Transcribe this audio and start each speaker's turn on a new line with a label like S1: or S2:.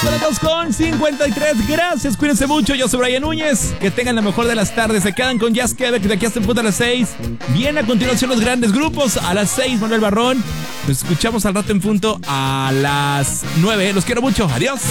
S1: Con 53, gracias, cuídense mucho. Yo soy Brian Núñez, que tengan la mejor de las tardes. Se quedan con Jazz Quebec de aquí hasta el punto a las 6. Viene a continuación los grandes grupos. A las 6, Manuel Barrón. Nos escuchamos al rato en punto a las 9. Los quiero mucho, adiós.